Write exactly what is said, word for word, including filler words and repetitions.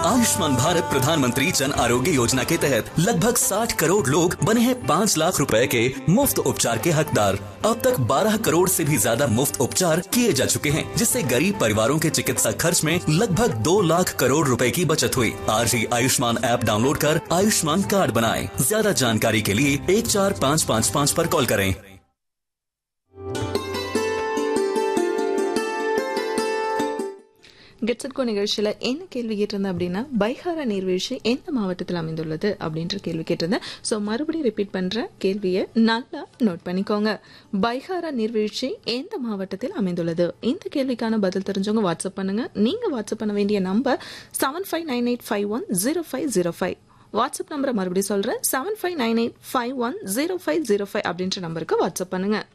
आयुष्मान भारत प्रधानमंत्री जन आरोग्य योजना के तहत लगभग साठ करोड़ लोग बने हैं पाँच लाख रुपए के मुफ्त उपचार के हकदार। अब तक बारह करोड़ से भी ज्यादा मुफ्त उपचार किए जा चुके हैं, जिससे गरीब परिवारों के चिकित्सा खर्च में लगभग दो लाख करोड़ रुपए की बचत हुई। आज ही आयुष्मान ऐप डाउनलोड कर आयुष्मान कार्ड बनाएं। ज्यादा जानकारी के लिए एक चार पाँच पाँच पाँच पर कॉल करें। கெட்செட்கோ நிகழ்ச்சியில் என்ன கேள்வி கேட்டிருந்தேன் அப்படின்னா, பைஹாரா நீர்வீழ்ச்சி எந்த மாவட்டத்தில் அமைந்துள்ளது அப்படின்ற கேள்வி கேட்டிருந்தேன். ஸோ மறுபடியும் ரிப்பீட் பண்ணுறேன், கேள்வியை நல்லா நோட் பண்ணிக்கோங்க. பைஹாரா நீர்வீழ்ச்சி எந்த மாவட்டத்தில் அமைந்துள்ளது? இந்த கேள்விக்கான பதில் தெரிஞ்சவங்க வாட்ஸ்அப் பண்ணுங்க. நீங்கள் வாட்ஸ்அப் பண்ண வேண்டிய number seven five nine eight five one zero five zero five. WhatsApp நம்பரை மறுபடியும் சொல்கிறேன், seven five nine eight five one zero five zero five அப்படின்ற நம்பருக்கு வாட்ஸ்அப் பண்ணுங்க.